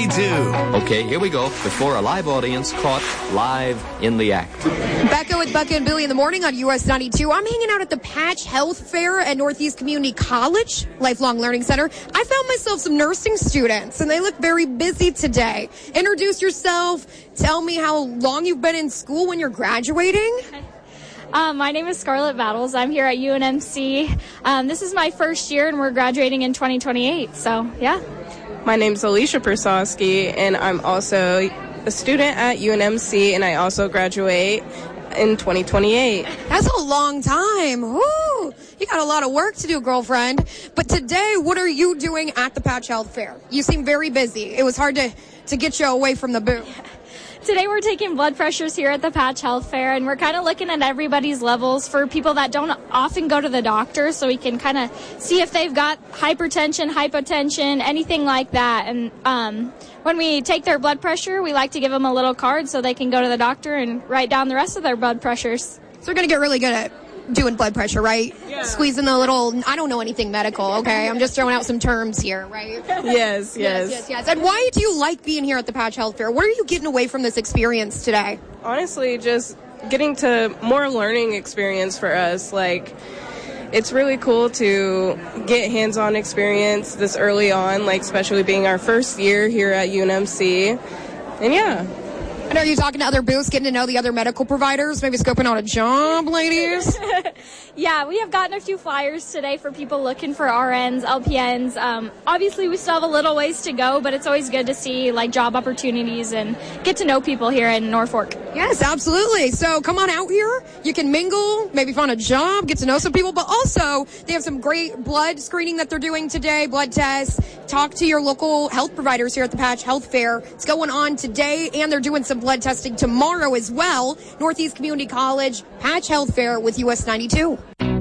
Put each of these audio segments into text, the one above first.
92. Okay, here we go. Before a live audience caught live in the act. Becca with Becca and Billy in the morning on US 92. I'm hanging out at the Patch Health Fair at Northeast Community College, Lifelong Learning Center. I found myself some nursing students, and they look very busy today. Introduce yourself. Tell me how long you've been in school, when you're graduating. My name is Scarlett Battles. I'm here at UNMC. This is my first year, and we're graduating in 2028. So, yeah. My name is Alicia Persowski, and I'm also a student at UNMC, and I also graduate in 2028. That's a long time. Woo! You got a lot of work to do, girlfriend. But today, what are you doing at the Patch Health Fair? You seem very busy. It was hard to get you away from the booth. Today we're taking blood pressures here at the Patch Health Fair, and we're kind of looking at everybody's levels for people that don't often go to the doctor, so we can kind of see if they've got hypertension, hypotension, anything like that. And when we take their blood pressure, we like to give them a little card so they can go to the doctor and write down the rest of their blood pressures. So we're going to get really good at doing blood pressure, right? Yeah. Squeezing the little, I don't know anything medical, okay? I'm just throwing out some terms here, right? Yes. And why do you like being here at the Patch Health Fair? What are you getting away from this experience today? Honestly, just getting to more learning experience for us. Like, it's really cool to get hands-on experience this early on, like especially being our first year here at UNMC. And yeah. And are you talking to other booths, getting to know the other medical providers, maybe scoping out a job, ladies? Yeah, we have gotten a few flyers today for people looking for RNs, LPNs. Obviously, we still have a little ways to go, but it's always good to see like job opportunities and get to know people here in Norfolk. Yes, absolutely. So come on out here. You can mingle, maybe find a job, get to know some people, but also they have some great blood screening that they're doing today, blood tests. Talk to your local health providers here at the Patch Health Fair. It's going on today, and they're doing some blood testing tomorrow as well. Northeast Community College, Patch Health Fair with US 92.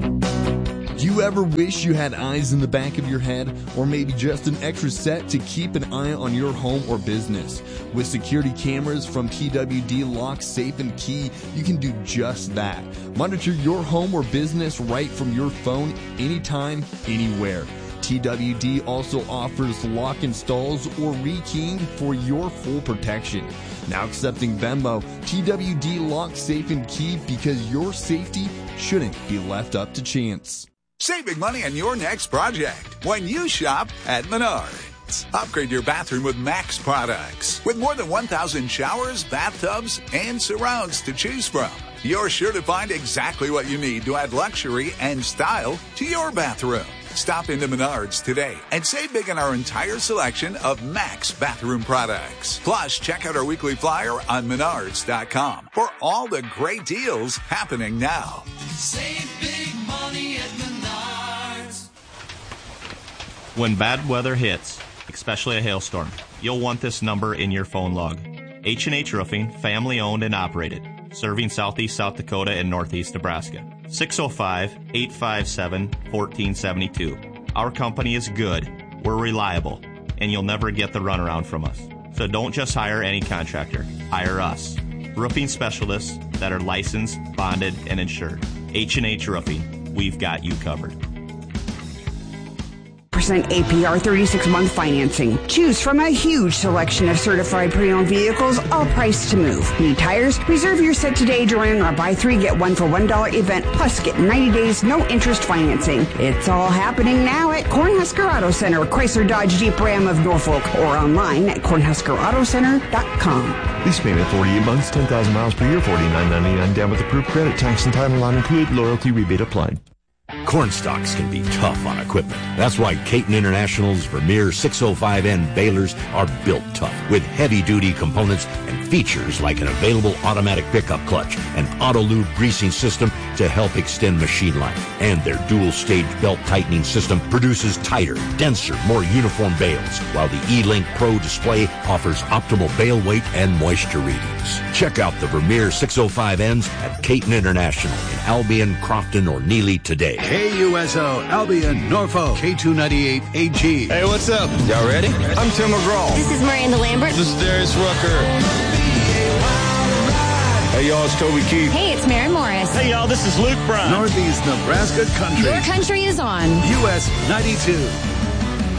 Do you ever wish you had eyes in the back of your head, or maybe just an extra set to keep an eye on your home or business? With security cameras from TWD Lock, Safe, and Key, you can do just that. Monitor your home or business right from your phone, anytime, anywhere. TWD also offers lock installs or rekeying for your full protection. Now accepting Venmo, TWD Lock, Safe, and Key, because your safety shouldn't be left up to chance. Saving money on your next project when you shop at Menards. Upgrade your bathroom with Max products. With more than 1,000 showers, bathtubs, and surrounds to choose from, you're sure to find exactly what you need to add luxury and style to your bathroom. Stop into Menards today and save big on our entire selection of Max bathroom products. Plus, check out our weekly flyer on Menards.com for all the great deals happening now. Save big money at Menards. When bad weather hits, especially a hailstorm, you'll want this number in your phone log. H&H Roofing, family owned and operated, serving southeast South Dakota and northeast Nebraska. 605-857-1472. Our company is good, we're reliable, and you'll never get the runaround from us. So don't just hire any contractor, hire us. Roofing specialists that are licensed, bonded, and insured. H&H Roofing, we've got you covered. APR 36-month financing. Choose from a huge selection of certified pre-owned vehicles, all priced to move. Need tires? Reserve your set today during our buy 3 get 1 for $1 event, plus get 90 days no interest financing. It's all happening now at Cornhusker Auto Center, Chrysler Dodge Jeep Ram of Norfolk, or online at cornhuskerautocenter.com. Lease payment 48 months, 10,000 miles per year, $49.99 down with approved credit, tax and title not included, loyalty rebate applied. Corn stalks can be tough on equipment. That's why Caton International's Vermeer 605N balers are built tough with heavy-duty components and features like an available automatic pickup clutch, an auto-lube greasing system to help extend machine life. And their dual-stage belt tightening system produces tighter, denser, more uniform bales, while the E-Link Pro display offers optimal bale weight and moisture readings. Check out the Vermeer 605Ns at Caton International in Albion, Crofton, or Neely today. KUSO, Albion, Norfolk, K298AG. Hey, what's up? Y'all ready? I'm Tim McGraw. This is Miranda Lambert. This is Darius Rucker. Hey, y'all, it's Toby Keith. Hey, it's Maren Morris. Hey, y'all, this is Luke Bryan. Northeast Nebraska Country. Your country is on US 92.